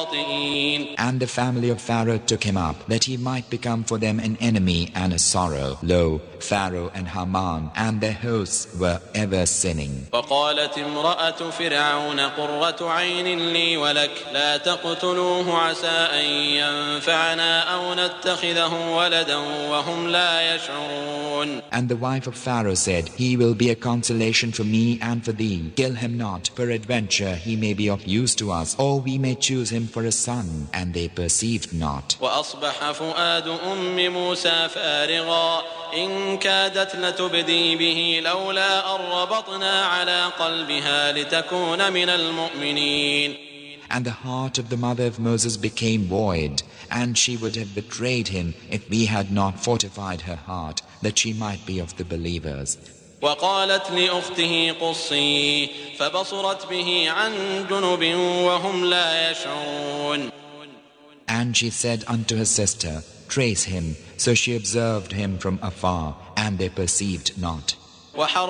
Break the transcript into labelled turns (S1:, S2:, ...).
S1: خاطئين.
S2: And the family of Pharaoh took him up, that he might become for them an enemy and a sorrow. Lo, Pharaoh and Haman and their hosts were ever sinning.
S1: وقالت امرأة فرعون قرة عين لي ولك لا تقتلوه عسى أن ينفعنا أو نتخذه ولدا وهم لا يشعرون.
S2: And the wife of Pharaoh said, He will be a consolation for me and for thee. Kill him not, peradventure he may be of use to us, or we may choose him for a son. And they perceived not.
S1: وأصبح فؤاد أم موسى فارغا إن كادت لتبدي به لولا أن ربطنا على قلبها لتكون من المؤمنين.
S2: And the heart of the mother of Moses became void, and she would have betrayed him if we had not fortified her heart, that she might be of the believers.
S1: وقالت لأخته قصي فبصرت به عن جنب وهم لا يشعرون.
S2: And she said unto her sister, Trace him. So she observed him from afar, and they perceived not.